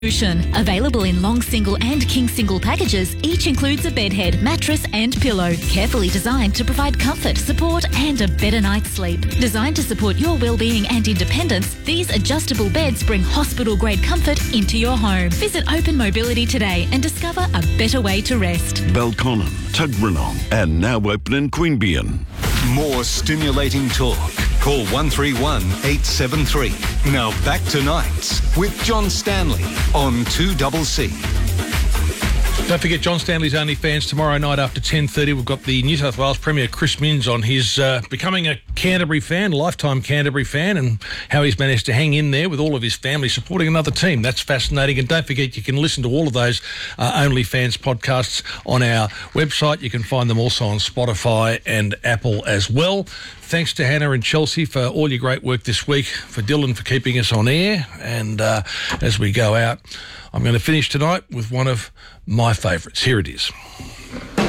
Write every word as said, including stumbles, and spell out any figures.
Solution. Available in long single and king single packages, each includes a bed head, mattress and pillow. Carefully designed to provide comfort, support and a better night's sleep. Designed to support your well-being and independence, these adjustable beds bring hospital-grade comfort into your home. Visit Open Mobility today and discover a better way to rest. Belconnen, Tuggeranong and now open in Queanbeyan. More stimulating talk. Call one three one, eight seven three. Now back to Nights with John Stanley on two C C. Don't forget John Stanley's OnlyFans tomorrow night after ten thirty. We've got the New South Wales Premier Chris Minns on his uh, becoming a Canterbury fan, lifetime Canterbury fan, and how he's managed to hang in there with all of his family supporting another team. That's fascinating. And don't forget you can listen to all of those uh, OnlyFans podcasts on our website. You can find them also on Spotify and Apple as well. Thanks to Hannah and Chelsea for all your great work this week, for Dylan for keeping us on air. And uh, as we go out, I'm going to finish tonight with one of my favourites. Here it is.